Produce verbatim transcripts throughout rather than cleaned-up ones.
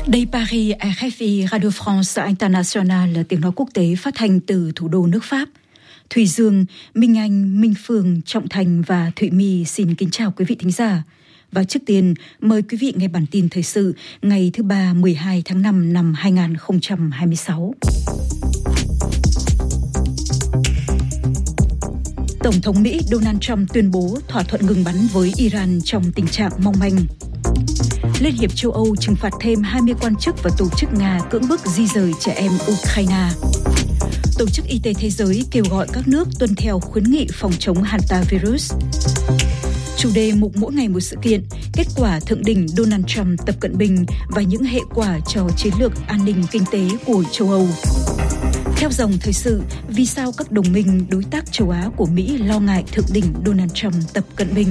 Đây Paris, R F I, Radio France International, tiếng nói quốc tế phát thanh từ thủ đô nước Pháp. Thùy Dương, Minh Anh, Minh Phương, Trọng Thành và Thụy My xin kính chào quý vị thính giả. Và trước tiên, mời quý vị nghe bản tin thời sự ngày thứ ba mười hai tháng năm năm hai nghìn không trăm hai mươi sáu. Tổng thống Mỹ Donald Trump tuyên bố thỏa thuận ngừng bắn với Iran trong tình trạng mong manh. Liên hiệp châu Âu trừng phạt thêm hai mươi quan chức và tổ chức Nga cưỡng bức di rời trẻ em Ukraine. Tổ chức Y tế Thế giới kêu gọi các nước tuân theo khuyến nghị phòng chống hantavirus. Chủ đề mục mỗi ngày một sự kiện, kết quả thượng đỉnh Donald Trump Tập Cận Bình và những hệ quả cho chiến lược an ninh kinh tế của châu Âu. Theo dòng thời sự, vì sao các đồng minh đối tác châu Á của Mỹ lo ngại thượng đỉnh Donald Trump Tập Cận Bình?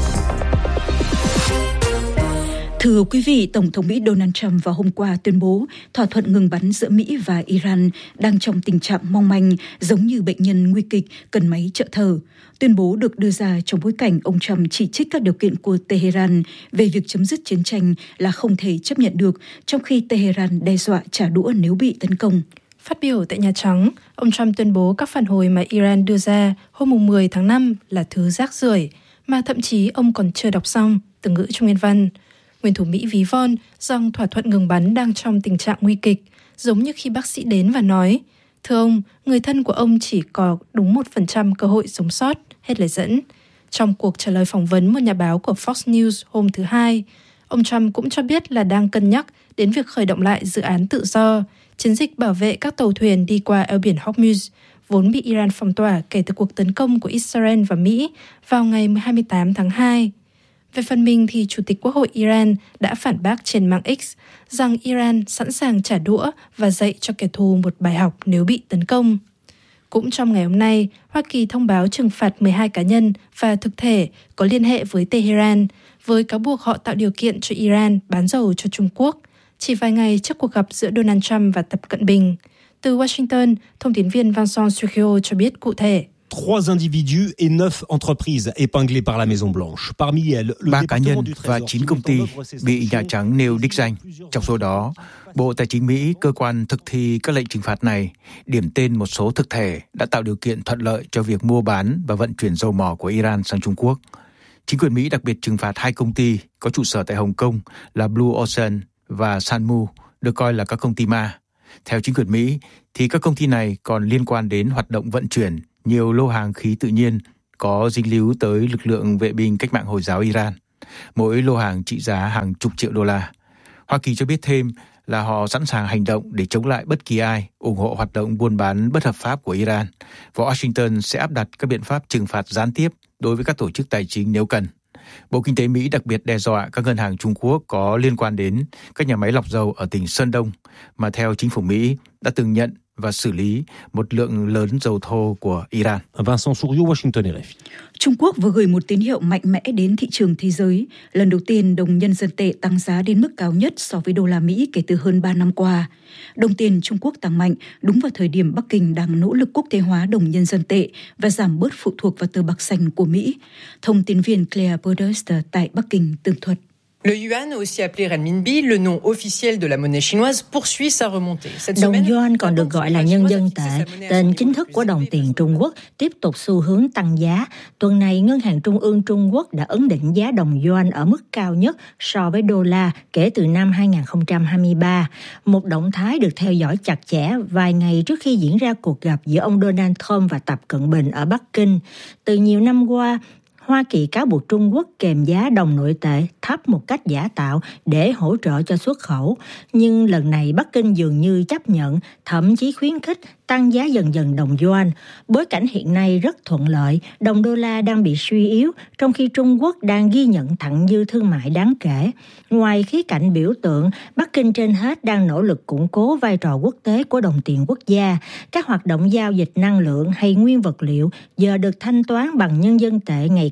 Thưa quý vị, Tổng thống Mỹ Donald Trump vào hôm qua tuyên bố thỏa thuận ngừng bắn giữa Mỹ và Iran đang trong tình trạng mong manh, giống như bệnh nhân nguy kịch cần máy trợ thở. Tuyên bố được đưa ra trong bối cảnh ông Trump chỉ trích các điều kiện của Tehran về việc chấm dứt chiến tranh là không thể chấp nhận được, trong khi Tehran đe dọa trả đũa nếu bị tấn công. Phát biểu tại Nhà Trắng, ông Trump tuyên bố các phản hồi mà Iran đưa ra hôm mười tháng năm là thứ rác rưởi, mà thậm chí ông còn chưa đọc xong, từ ngữ trong nguyên văn. Nguyên thủ Mỹ ví von rằng thỏa thuận ngừng bắn đang trong tình trạng nguy kịch, giống như khi bác sĩ đến và nói, thưa ông, người thân của ông chỉ có đúng một phần trăm cơ hội sống sót, hết lời dẫn. Trong cuộc trả lời phỏng vấn một nhà báo của Fox News hôm thứ Hai, ông Trump cũng cho biết là đang cân nhắc đến việc khởi động lại dự án tự do, chiến dịch bảo vệ các tàu thuyền đi qua eo biển Hormuz, vốn bị Iran phong tỏa kể từ cuộc tấn công của Israel và Mỹ vào ngày hai mươi tám tháng hai. Về phần mình thì Chủ tịch Quốc hội Iran đã phản bác trên mạng X rằng Iran sẵn sàng trả đũa và dạy cho kẻ thù một bài học nếu bị tấn công. Cũng trong ngày hôm nay, Hoa Kỳ thông báo trừng phạt mười hai cá nhân và thực thể có liên hệ với Tehran, với cáo buộc họ tạo điều kiện cho Iran bán dầu cho Trung Quốc, chỉ vài ngày trước cuộc gặp giữa Donald Trump và Tập Cận Bình. Từ Washington, thông tín viên Vincent Succio cho biết cụ thể. Trois individus et neuf entreprises épinglées par la Maison Blanche. Parmi elles, ba cá nhân và chín công ty bị Nhà Trắng nêu đích danh. Trong số đó, Bộ Tài chính Mỹ, cơ quan thực thi các lệnh trừng phạt này, điểm tên một số thực thể đã tạo điều kiện thuận lợi cho việc mua bán và vận chuyển dầu mỏ của Iran sang Trung Quốc. Chính quyền Mỹ đặc biệt trừng phạt hai công ty có trụ sở tại Hồng Kông là Blue Ocean và Sanmu, được coi là các công ty ma. Theo chính quyền Mỹ, thì các công ty này còn liên quan đến hoạt động vận chuyển nhiều lô hàng khí tự nhiên có dính líu tới lực lượng vệ binh cách mạng Hồi giáo Iran. Mỗi lô hàng trị giá hàng chục triệu đô la. Hoa Kỳ cho biết thêm là họ sẵn sàng hành động để chống lại bất kỳ ai ủng hộ hoạt động buôn bán bất hợp pháp của Iran. Và Washington sẽ áp đặt các biện pháp trừng phạt gián tiếp đối với các tổ chức tài chính nếu cần. Bộ Kinh tế Mỹ đặc biệt đe dọa các ngân hàng Trung Quốc có liên quan đến các nhà máy lọc dầu ở tỉnh Sơn Đông, mà theo chính phủ Mỹ đã từng nhận và xử lý một lượng lớn dầu thô của Iran. Vincent Succio, Washington, R F I. Trung Quốc vừa gửi một tín hiệu mạnh mẽ đến thị trường thế giới. Lần đầu tiên, đồng nhân dân tệ tăng giá đến mức cao nhất so với đô la Mỹ kể từ hơn ba năm qua. Đồng tiền Trung Quốc tăng mạnh đúng vào thời điểm Bắc Kinh đang nỗ lực quốc tế hóa đồng nhân dân tệ và giảm bớt phụ thuộc vào tờ bạc xanh của Mỹ. Thông tin viên Claire Burdust tại Bắc Kinh tường thuật. Le yuan, aussi appelé renminbi, le nom officiel de la monnaie chinoise, poursuit sa remontée. Đồng yuan còn được gọi là nhân dân tệ, tên chính thức của đồng tiền Trung Quốc, tiếp tục xu hướng tăng giá. Tuần này, Ngân hàng Trung ương Trung Quốc đã ấn định giá đồng yuan ở mức cao nhất so với đô la kể từ năm hai nghìn không trăm hai mươi ba. Một động thái được theo dõi chặt chẽ vài ngày trước khi diễn ra cuộc gặp giữa ông Donald Trump và Tập Cận Bình ở Bắc Kinh. Từ nhiều năm qua, Hoa Kỳ cáo buộc Trung Quốc kèm giá đồng nội tệ thấp một cách giả tạo để hỗ trợ cho xuất khẩu. Nhưng lần này Bắc Kinh dường như chấp nhận, thậm chí khuyến khích tăng giá dần dần đồng yuan. Bối cảnh hiện nay rất thuận lợi, đồng đô la đang bị suy yếu, trong khi Trung Quốc đang ghi nhận thặng dư thương mại đáng kể. Ngoài khía cạnh biểu tượng, Bắc Kinh trên hết đang nỗ lực củng cố vai trò quốc tế của đồng tiền quốc gia. Các hoạt động giao dịch năng lượng hay nguyên vật liệu giờ được thanh toán bằng nhân dân tệ ngày càng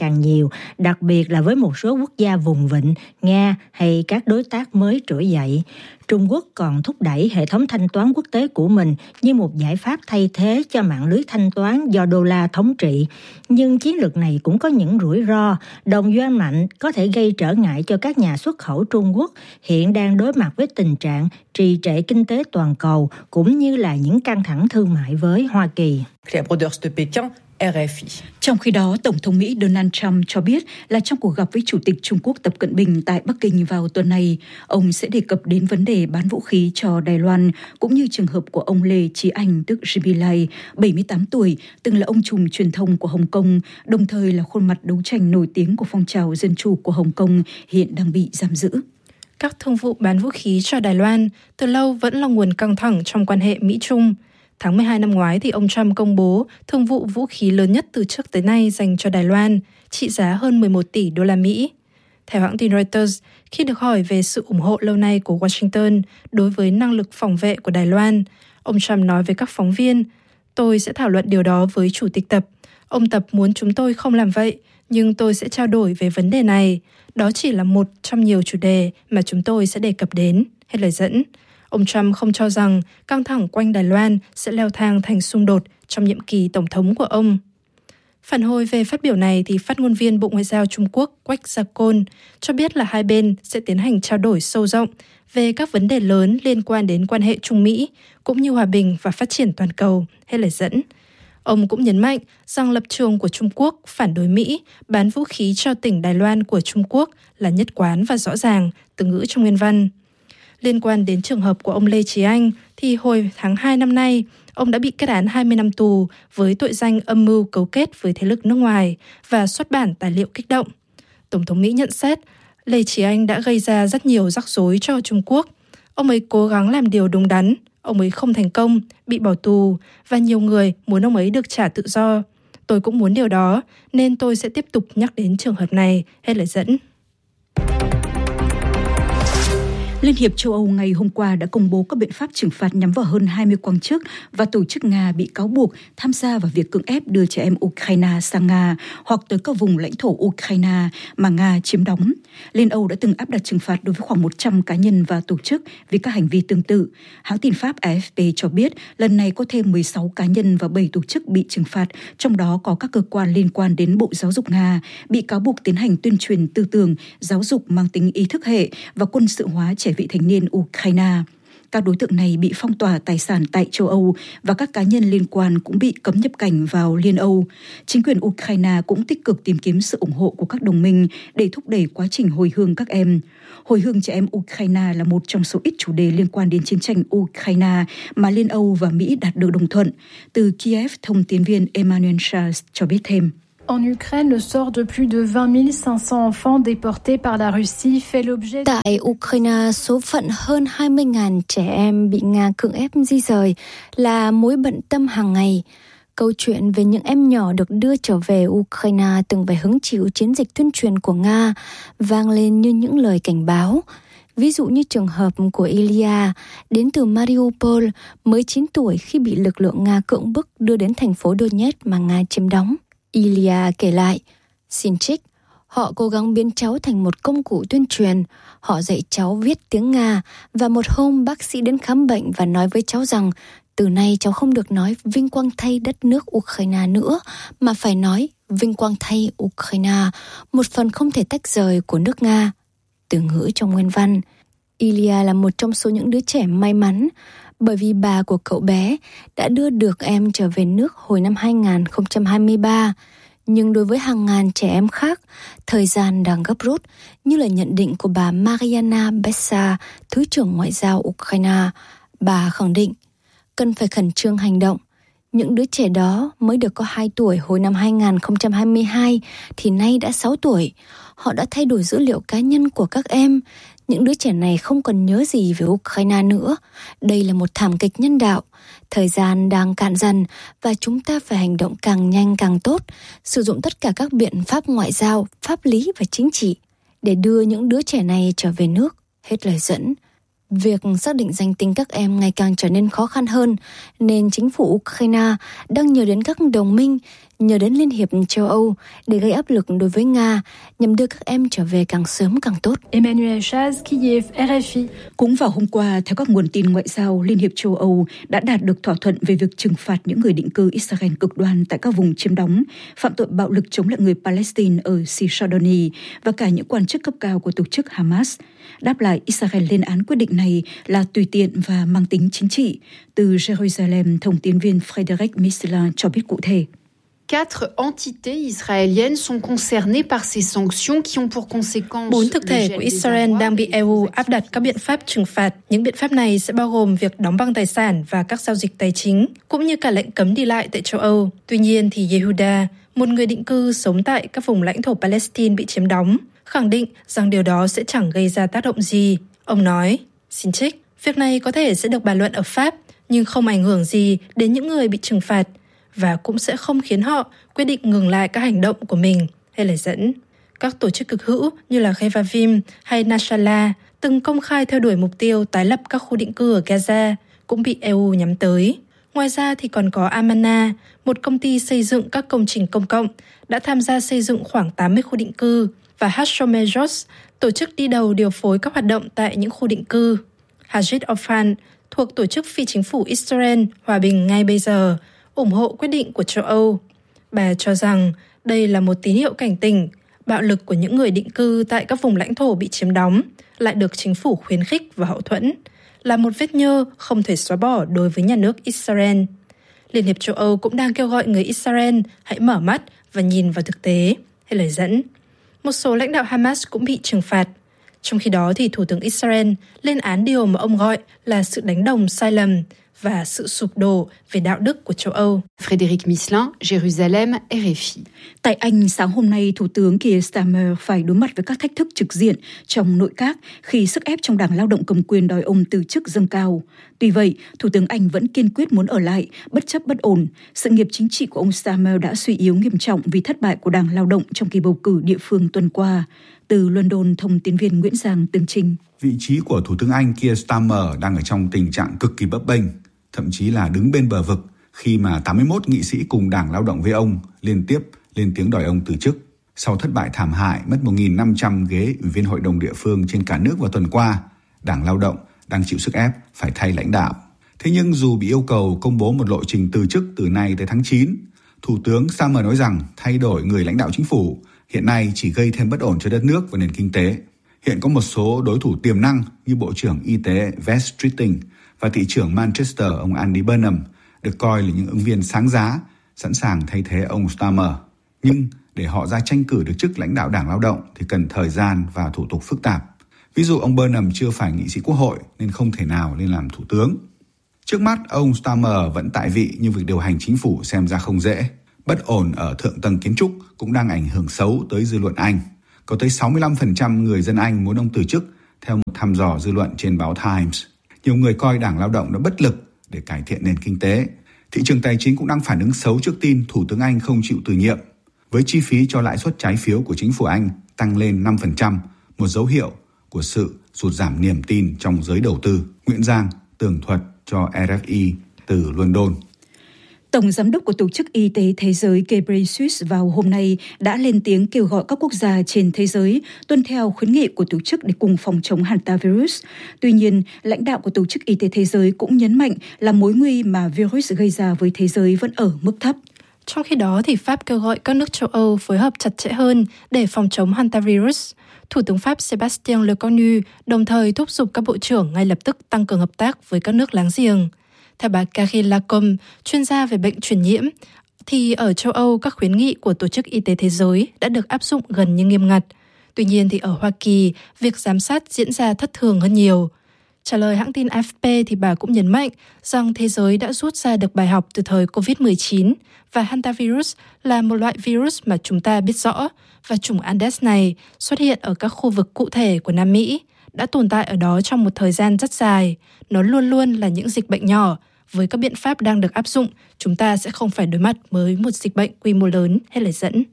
càng nhiều, đặc biệt là với một số quốc gia vùng vịnh, Nga hay các đối tác mới trỗi dậy. Trung Quốc còn thúc đẩy hệ thống thanh toán quốc tế của mình như một giải pháp thay thế cho mạng lưới thanh toán do đô la thống trị. Nhưng chiến lược này cũng có những rủi ro. Đồng yuan mạnh có thể gây trở ngại cho các nhà xuất khẩu Trung Quốc hiện đang đối mặt với tình trạng trì trệ kinh tế toàn cầu cũng như là những căng thẳng thương mại với Hoa Kỳ. Trong khi đó, Tổng thống Mỹ Donald Trump cho biết là trong cuộc gặp với Chủ tịch Trung Quốc Tập Cận Bình tại Bắc Kinh vào tuần này, ông sẽ đề cập đến vấn đề bán vũ khí cho Đài Loan, cũng như trường hợp của ông Lê Chí Anh, tức Jimmy Lai, bảy mươi tám tuổi, từng là ông trùm truyền thông của Hồng Kông, đồng thời là khuôn mặt đấu tranh nổi tiếng của phong trào dân chủ của Hồng Kông, hiện đang bị giam giữ. Các thương vụ bán vũ khí cho Đài Loan từ lâu vẫn là nguồn căng thẳng trong quan hệ Mỹ-Trung. Tháng mười hai năm ngoái thì ông Trump công bố thương vụ vũ khí lớn nhất từ trước tới nay dành cho Đài Loan, trị giá hơn mười một tỷ đô la Mỹ. Theo hãng tin Reuters, khi được hỏi về sự ủng hộ lâu nay của Washington đối với năng lực phòng vệ của Đài Loan, ông Trump nói với các phóng viên, tôi sẽ thảo luận điều đó với Chủ tịch Tập. Ông Tập muốn chúng tôi không làm vậy, nhưng tôi sẽ trao đổi về vấn đề này. Đó chỉ là một trong nhiều chủ đề mà chúng tôi sẽ đề cập đến, hết lời dẫn. Ông Trump không cho rằng căng thẳng quanh Đài Loan sẽ leo thang thành xung đột trong nhiệm kỳ tổng thống của ông. Phản hồi về phát biểu này thì phát ngôn viên Bộ Ngoại giao Trung Quốc Quách Gia Côn cho biết là hai bên sẽ tiến hành trao đổi sâu rộng về các vấn đề lớn liên quan đến quan hệ Trung Mỹ cũng như hòa bình và phát triển toàn cầu, hết lời dẫn. Ông cũng nhấn mạnh rằng lập trường của Trung Quốc phản đối Mỹ bán vũ khí cho tỉnh Đài Loan của Trung Quốc là nhất quán và rõ ràng, từ ngữ trong nguyên văn. Liên quan đến trường hợp của ông Lê Chí Anh, thì hồi tháng hai năm nay, ông đã bị kết án hai mươi năm tù với tội danh âm mưu cấu kết với thế lực nước ngoài và xuất bản tài liệu kích động. Tổng thống Mỹ nhận xét, Lê Chí Anh đã gây ra rất nhiều rắc rối cho Trung Quốc. Ông ấy cố gắng làm điều đúng đắn, ông ấy không thành công, bị bỏ tù và nhiều người muốn ông ấy được trả tự do. Tôi cũng muốn điều đó, nên tôi sẽ tiếp tục nhắc đến trường hợp này, hết lời dẫn. Liên hiệp châu Âu ngày hôm qua đã công bố các biện pháp trừng phạt nhắm vào hơn hai mươi quan chức và tổ chức Nga bị cáo buộc tham gia vào việc cưỡng ép đưa trẻ em Ukraine sang Nga hoặc tới các vùng lãnh thổ Ukraine mà Nga chiếm đóng. Liên Âu đã từng áp đặt trừng phạt đối với khoảng một trăm cá nhân và tổ chức vì các hành vi tương tự. Hãng tin Pháp A F P cho biết lần này có thêm mười sáu cá nhân và bảy tổ chức bị trừng phạt, trong đó có các cơ quan liên quan đến Bộ Giáo dục Nga, bị cáo buộc tiến hành tuyên truyền tư tưởng, giáo dục mang tính ý thức hệ và quân sự hóa trẻ vị thành niên Ukraine. Các đối tượng này bị phong tỏa tài sản tại châu Âu và các cá nhân liên quan cũng bị cấm nhập cảnh vào Liên Âu. Chính quyền Ukraine cũng tích cực tìm kiếm sự ủng hộ của các đồng minh để thúc đẩy quá trình hồi hương các em. Hồi hương trẻ em Ukraine là một trong số ít chủ đề liên quan đến chiến tranh Ukraine mà Liên Âu và Mỹ đạt được đồng thuận. Từ Kiev, thông tín viên Emmanuel Charles cho biết thêm. En Ukraine, le sort de plus de vingt mille cinq cents enfants déportés par la Russie fait l'objet. Tại Ukraine, số phận hơn hai mươi nghìn trẻ em bị Nga cưỡng ép di rời là mối bận tâm hàng ngày. Câu chuyện về những em nhỏ được đưa trở về Ukraine từng phải hứng chịu chiến dịch tuyên truyền của Nga vang lên như những lời cảnh báo. Ví dụ như trường hợp của Ilya, đến từ Mariupol, mới chín tuổi khi bị lực lượng Nga cưỡng bức đưa đến thành phố Donetsk mà Nga chiếm đóng. Ilya kể lại, xin trích, họ cố gắng biến cháu thành một công cụ tuyên truyền. Họ dạy cháu viết tiếng Nga và một hôm bác sĩ đến khám bệnh và nói với cháu rằng từ nay cháu không được nói vinh quang thay đất nước Ukraine nữa, mà phải nói vinh quang thay Ukraine, một phần không thể tách rời của nước Nga. Từ ngữ trong nguyên văn, Ilya là một trong số những đứa trẻ may mắn bởi vì bà của cậu bé đã đưa được em trở về nước hồi năm hai không hai ba. Nhưng đối với hàng ngàn trẻ em khác, thời gian đang gấp rút, như là nhận định của bà Mariana Bessa, Thứ trưởng Ngoại giao Ukraine. Bà khẳng định, cần phải khẩn trương hành động. Những đứa trẻ đó mới được có hai tuổi hồi năm hai không hai hai, thì nay đã sáu tuổi. Họ đã thay đổi dữ liệu cá nhân của các em. Những đứa trẻ này không còn nhớ gì về Ukraine nữa. Đây là một thảm kịch nhân đạo. Thời gian đang cạn dần và chúng ta phải hành động càng nhanh càng tốt, sử dụng tất cả các biện pháp ngoại giao, pháp lý và chính trị để đưa những đứa trẻ này trở về nước. Hết lời dẫn. Việc xác định danh tính các em ngày càng trở nên khó khăn hơn, nên chính phủ Ukraine đang nhờ đến các đồng minh nhờ đến Liên hiệp châu Âu để gây áp lực đối với Nga nhằm đưa các em trở về càng sớm càng tốt. Emmanuel Chaz, Kiev, R F I. Cũng vào hôm qua, theo các nguồn tin ngoại giao, Liên hiệp châu Âu đã đạt được thỏa thuận về việc trừng phạt những người định cư Israel cực đoan tại các vùng chiếm đóng, phạm tội bạo lực chống lại người Palestine ở Cisjordania và cả những quan chức cấp cao của tổ chức Hamas. Đáp lại, Israel lên án quyết định này là tùy tiện và mang tính chính trị. Từ Jerusalem, thông tin viên Frédéric Misselin cho biết cụ thể. Quatre entités israéliennes sont concernées par ces sanctions qui ont pour conséquence. Bốn thực thể của Israel đang bị e u áp đặt các biện pháp trừng phạt. Những biện pháp này sẽ bao gồm việc đóng băng tài sản và các giao dịch tài chính, cũng như cả lệnh cấm đi lại tại châu Âu. Tuy nhiên thì Yehuda, một người định cư sống tại các vùng lãnh thổ Palestine bị chiếm đóng, khẳng định rằng điều đó sẽ chẳng gây ra tác động gì. Ông nói, xin trích, việc này có thể sẽ được bàn luận ở Pháp, nhưng không ảnh hưởng gì đến những người bị trừng phạt, và cũng sẽ không khiến họ quyết định ngừng lại các hành động của mình, hay lời dẫn. Các tổ chức cực hữu như là Revavim hay Nashallah từng công khai theo đuổi mục tiêu tái lập các khu định cư ở Gaza cũng bị e u nhắm tới. Ngoài ra thì còn có Amana, một công ty xây dựng các công trình công cộng, đã tham gia xây dựng khoảng tám mươi khu định cư, và Hashomer Jos, tổ chức đi đầu điều phối các hoạt động tại những khu định cư. Hajit Ofan, thuộc tổ chức phi chính phủ Israel Hòa bình ngay bây giờ, ủng hộ quyết định của châu Âu. Bà cho rằng đây là một tín hiệu cảnh tỉnh, bạo lực của những người định cư tại các vùng lãnh thổ bị chiếm đóng lại được chính phủ khuyến khích và hậu thuẫn, là một vết nhơ không thể xóa bỏ đối với nhà nước Israel. Liên hiệp châu Âu cũng đang kêu gọi người Israel hãy mở mắt và nhìn vào thực tế, hay lời dẫn. Một số lãnh đạo Hamas cũng bị trừng phạt. Trong khi đó thì Thủ tướng Israel lên án điều mà ông gọi là sự đánh đồng sai lầm và sự sụp đổ về đạo đức của châu Âu. Frédéric Misselin, Jérusalem, R F I. Tại Anh, sáng hôm nay, Thủ tướng Keir Starmer phải đối mặt với các thách thức trực diện trong nội các khi sức ép trong Đảng Lao động cầm quyền đòi ông từ chức dâng cao. Tuy vậy, Thủ tướng Anh vẫn kiên quyết muốn ở lại, bất chấp bất ổn. Sự nghiệp chính trị của ông Starmer đã suy yếu nghiêm trọng vì thất bại của Đảng Lao động trong kỳ bầu cử địa phương tuần qua. Từ London, thông tin viên Nguyễn Giang tường trình. Vị trí của Thủ tướng Anh Keir Starmer đang ở trong tình trạng cực kỳ bấp bênh, thậm chí là đứng bên bờ vực khi mà tám mươi mốt nghị sĩ cùng Đảng Lao động với ông liên tiếp lên tiếng đòi ông từ chức. Sau thất bại thảm hại mất một nghìn năm trăm ghế ủy viên hội đồng địa phương trên cả nước vào tuần qua, Đảng Lao động đang chịu sức ép phải thay lãnh đạo. Thế nhưng dù bị yêu cầu công bố một lộ trình từ chức từ nay tới tháng chín, Thủ tướng Starmer nói rằng thay đổi người lãnh đạo chính phủ hiện nay chỉ gây thêm bất ổn cho đất nước và nền kinh tế. Hiện có một số đối thủ tiềm năng như Bộ trưởng Y tế Wes Streeting và thị trưởng Manchester ông Andy Burnham được coi là những ứng viên sáng giá, sẵn sàng thay thế ông Starmer. Nhưng để họ ra tranh cử được chức lãnh đạo Đảng Lao động thì cần thời gian và thủ tục phức tạp. Ví dụ ông Burnham chưa phải nghị sĩ quốc hội nên không thể nào lên làm thủ tướng. Trước mắt, ông Starmer vẫn tại vị nhưng việc điều hành chính phủ xem ra không dễ. Bất ổn ở thượng tầng kiến trúc cũng đang ảnh hưởng xấu tới dư luận Anh. Có tới sáu mươi lăm phần trăm người dân Anh muốn ông từ chức theo một thăm dò dư luận trên báo Times. Nhiều người coi Đảng Lao động đã bất lực để cải thiện nền kinh tế. Thị trường tài chính cũng đang phản ứng xấu trước tin Thủ tướng Anh không chịu từ nhiệm, với chi phí cho lãi suất trái phiếu của chính phủ Anh tăng lên năm phần trăm, một dấu hiệu của sự sụt giảm niềm tin trong giới đầu tư. Nguyễn Giang tường thuật cho R F I từ London. Tổng Giám đốc của Tổ chức Y tế Thế giới Ghebreyesus vào hôm nay đã lên tiếng kêu gọi các quốc gia trên thế giới tuân theo khuyến nghị của tổ chức để cùng phòng chống hantavirus. Tuy nhiên, lãnh đạo của Tổ chức Y tế Thế giới cũng nhấn mạnh là mối nguy mà virus gây ra với thế giới vẫn ở mức thấp. Trong khi đó, thì Pháp kêu gọi các nước châu Âu phối hợp chặt chẽ hơn để phòng chống hantavirus. Thủ tướng Pháp Sébastien Lecornu đồng thời thúc giục các bộ trưởng ngay lập tức tăng cường hợp tác với các nước láng giềng. Theo bà Karine Lacombe, chuyên gia về bệnh truyền nhiễm, thì ở châu Âu các khuyến nghị của Tổ chức Y tế Thế giới đã được áp dụng gần như nghiêm ngặt. Tuy nhiên thì ở Hoa Kỳ, việc giám sát diễn ra thất thường hơn nhiều. Trả lời hãng tin A F P thì bà cũng nhấn mạnh rằng thế giới đã rút ra được bài học từ thời covid mười chín và hantavirus là một loại virus mà chúng ta biết rõ và chủng Andes này xuất hiện ở các khu vực cụ thể của Nam Mỹ, đã tồn tại ở đó trong một thời gian rất dài. Nó luôn luôn là những dịch bệnh nhỏ. Với các biện pháp đang được áp dụng, chúng ta sẽ không phải đối mặt với một dịch bệnh quy mô lớn, hay lời dẫn.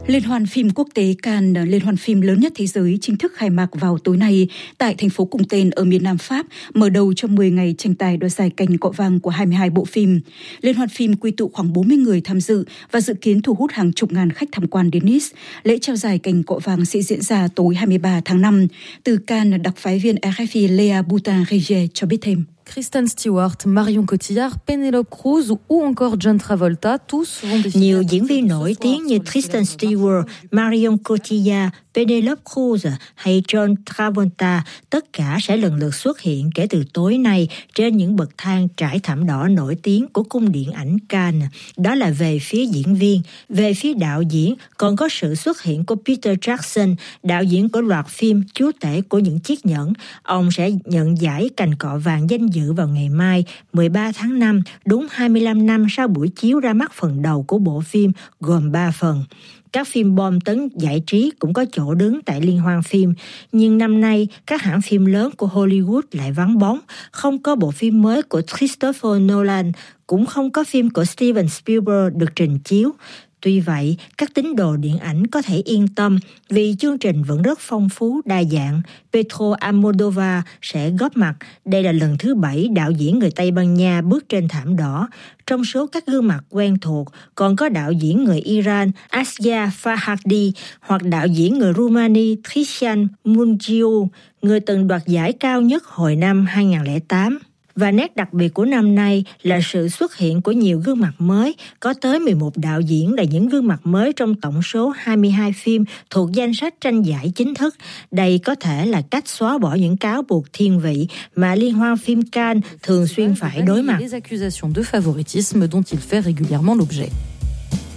Liên hoan phim quốc tế Cannes, liên hoan phim lớn nhất thế giới, chính thức khai mạc vào tối nay tại thành phố cùng tên ở miền Nam Pháp, mở đầu cho mười ngày tranh tài đoạt giải cành cọ vàng của hai mươi hai bộ phim. Liên hoan phim quy tụ khoảng bốn mươi người tham dự và dự kiến thu hút hàng chục ngàn khách tham quan đến Nice. Lễ trao giải cành cọ vàng sẽ diễn ra tối hai mươi ba tháng năm. Từ Cannes, đặc phái viên R F I Lea Boutin-Rigier cho biết thêm. Kristen Stewart, Marion Cotillard, Penelope Cruz ou encore John Travolta, tous vont défiler. Nhiều diễn viên nổi tiếng như Kristen Stewart, Marion Cotillard, Penelope Cruz hay John Travolta tất cả sẽ lần lượt xuất hiện kể từ tối nay trên những bậc thang trải thảm đỏ nổi tiếng của cung điện ảnh Cannes. Đó là về phía diễn viên. Về phía đạo diễn còn có sự xuất hiện của Peter Jackson, đạo diễn của loạt phim Chúa tể của những chiếc nhẫn. Ông sẽ nhận giải cành cọ vàng danh dự vào ngày mai, mười ba tháng năm, đúng hai mươi lăm năm sau buổi chiếu ra mắt phần đầu của bộ phim gồm ba phần. Các phim bom tấn giải trí cũng có chỗ đứng tại liên hoan phim, nhưng năm nay các hãng phim lớn của Hollywood lại vắng bóng, không có bộ phim mới của Christopher Nolan, cũng không có phim của Steven Spielberg được trình chiếu. Tuy vậy, các tín đồ điện ảnh có thể yên tâm vì chương trình vẫn rất phong phú, đa dạng. Pedro Almodóvar sẽ góp mặt. Đây là lần thứ bảy đạo diễn người Tây Ban Nha bước trên thảm đỏ. Trong số các gương mặt quen thuộc, còn có đạo diễn người Iran Asghar Farhadi hoặc đạo diễn người Rumani Trician Mungiu, người từng đoạt giải cao nhất hồi năm hai không không tám. Và nét đặc biệt của năm nay là sự xuất hiện của nhiều gương mặt mới, có tới mười một đạo diễn là những gương mặt mới trong tổng số hai mươi hai phim thuộc danh sách tranh giải chính thức. Đây có thể là cách xóa bỏ những cáo buộc thiên vị mà liên hoan phim Cannes thường xuyên phải đối mặt. Les accusations de favoritisme dont il fait régulièrement l'objet.